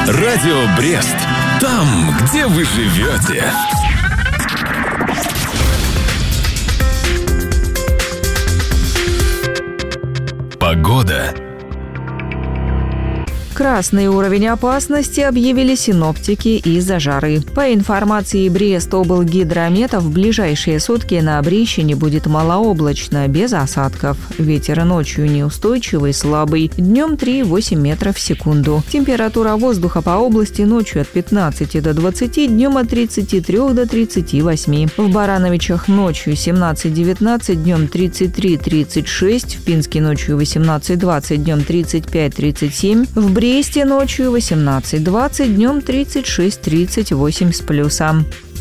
Радио Брест. Там, где вы живете. Погода. Красный уровень опасности объявили синоптики из-за жары. По информации Брест-облгидромета, в ближайшие сутки на Брещине будет малооблачно, без осадков. Ветер ночью неустойчивый, слабый. Днем 3,8 метров в секунду. Температура воздуха по области ночью от 15 до 20, днем от 33 до 38. В Барановичах ночью 17-19, днем 33-36. В Пинске ночью 18-20, днем 35-37. В Бресте ночью 18-20, днем 36-38 с плюсом.